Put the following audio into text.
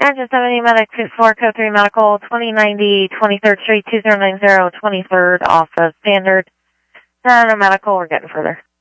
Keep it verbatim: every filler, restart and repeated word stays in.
Engine seventy Medic four Code three Medical, twenty ninety twenty-third Street, two zero nine zero, twenty-third off of Standard. No, no medical, we're getting further.